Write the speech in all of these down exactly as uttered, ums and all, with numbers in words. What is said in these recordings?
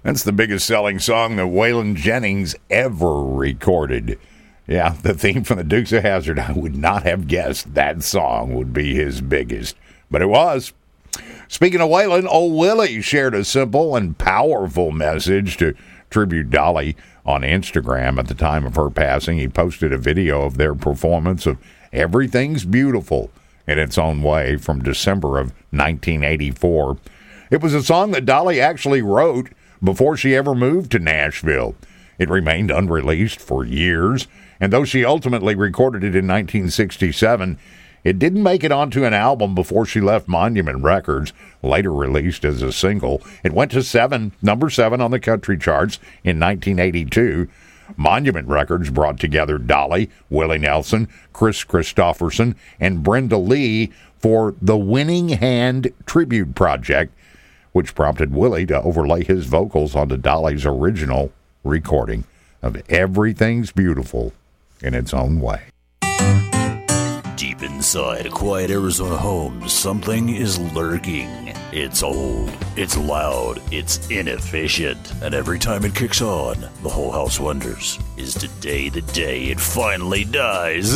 That's the biggest selling song that Waylon Jennings ever recorded. Yeah, the theme from the Dukes of Hazzard. I would not have guessed that song would be his biggest, but it was. Speaking of Waylon, old Willie shared a simple and powerful message to tribute Dolly on Instagram at the time of her passing. He posted a video of their performance of Everything's Beautiful in Its Own Way from December of nineteen eighty-four. It was a song that Dolly actually wrote before she ever moved to Nashville. It remained unreleased for years, and though she ultimately recorded it in nineteen sixty-seven, it didn't make it onto an album before she left Monument Records, later released as a single. It went to seven, number seven on the country charts in nineteen eighty-two. Monument Records brought together Dolly, Willie Nelson, Chris Christopherson, and Brenda Lee for the Winning Hand Tribute Project, which prompted Willie to overlay his vocals onto Dolly's original recording of Everything's Beautiful in Its Own Way. Deep inside a quiet Arizona home, something is lurking. It's old, it's loud, it's inefficient, and every time it kicks on, the whole house wonders, is today the day it finally dies?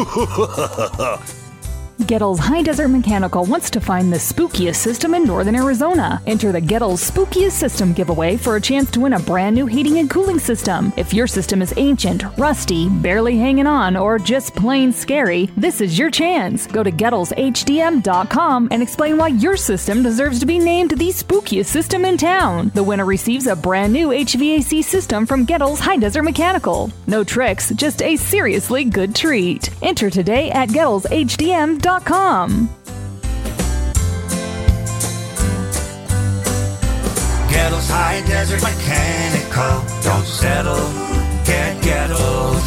Gettles High Desert Mechanical wants to find the spookiest system in northern Arizona. Enter the Gettles Spookiest System giveaway for a chance to win a brand new heating and cooling system. If your system is ancient, rusty, barely hanging on, or just plain scary, this is your chance. Go to Gettles H D M dot com and explain why your system deserves to be named the spookiest system in town. The winner receives a brand new H V A C system from Gettles High Desert Mechanical. No tricks, just a seriously good treat. Enter today at Gettles H D M dot com. Gettles High Desert Mechanical. Don't settle, get Gettles.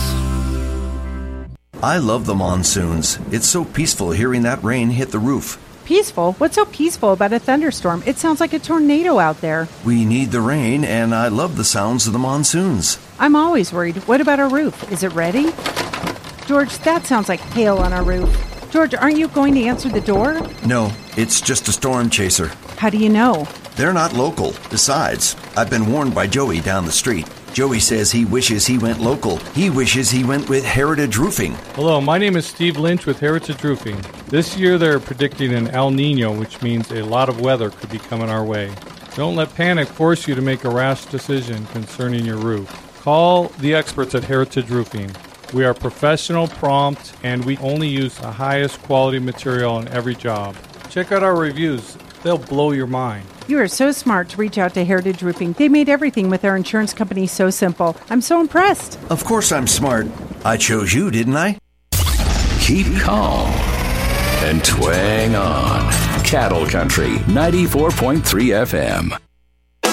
I love the monsoons. It's so peaceful hearing that rain hit the roof. Peaceful? What's so peaceful about a thunderstorm? It sounds like a tornado out there. We need the rain, and I love the sounds of the monsoons. I'm always worried. What about our roof? Is it ready? George, that sounds like hail on our roof. George, aren't you going to answer the door? No, it's just a storm chaser. How do you know? They're not local. Besides, I've been warned by Joey down the street. Joey says he wishes he went local. He wishes he went with Heritage Roofing. Hello, my name is Steve Lynch with Heritage Roofing. This year they're predicting an El Nino, which means a lot of weather could be coming our way. Don't let panic force you to make a rash decision concerning your roof. Call the experts at Heritage Roofing. We are professional, prompt, and we only use the highest quality material on every job. Check out our reviews. They'll blow your mind. You are so smart to reach out to Heritage Roofing. They made everything with their insurance company so simple. I'm so impressed. Of course I'm smart. I chose you, didn't I? Keep calm and twang on. Cattle Country ninety-four point three F M.